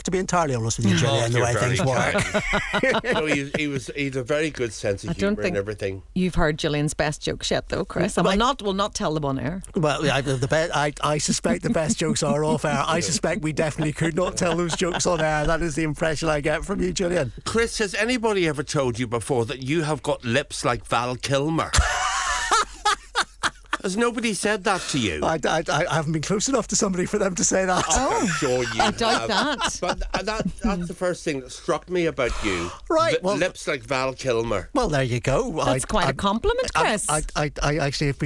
to be entirely honest with you, Gillian, the way things work. No, he's a very good sense of humour and everything. You've heard Gillian's best jokes yet, though, Chris. And we'll not tell them on air. Well, I suspect the best jokes are off air. I suspect we definitely could not tell those jokes on air. That is the impression I get from you, Gillian. Chris, has anybody ever told you before that you have got lips like Val Kilmer? Has nobody said that to you? I haven't been close enough to somebody for them to say that. Oh, I'm sure you I doubt that. But that's the first thing that struck me about you. Right, well, lips like Val Kilmer. Well, there you go. That's quite a compliment, Chris. I actually have